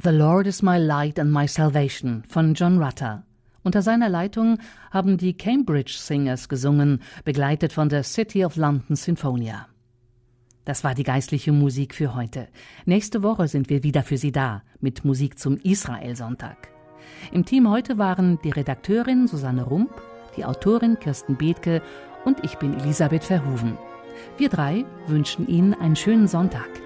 The Lord is my light and my salvation von John Rutter. Unter seiner Leitung haben die Cambridge Singers gesungen, begleitet von der City of London Sinfonia. Das war die geistliche Musik für heute. Nächste Woche sind wir wieder für Sie da, mit Musik zum Israel-Sonntag. Im Team heute waren die Redakteurin Susanne Rump, die Autorin Kirsten Bethke und ich bin Elisabeth Verhoeven. Wir drei wünschen Ihnen einen schönen Sonntag.